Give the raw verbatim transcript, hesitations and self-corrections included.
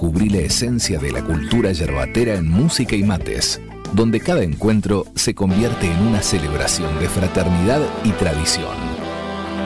descubrí la esencia de la cultura yerbatera en música y mates, donde cada encuentro se convierte en una celebración de fraternidad y tradición.